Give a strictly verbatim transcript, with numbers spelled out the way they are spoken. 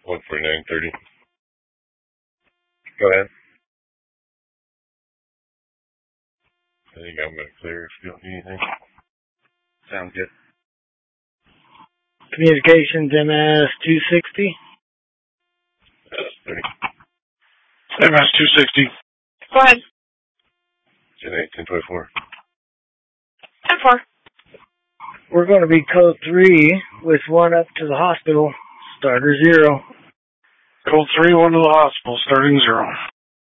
one forty-nine thirty. Go ahead. I think I'm going to clear if you don't need anything. Sounds good. Communications M S two sixty. That's thirty. M S two sixty. Go ahead. Gen eight, ten twenty-four. ten four. We're going to be code three with one up to the hospital. Starter zero. Code three, one to the hospital, starting zero.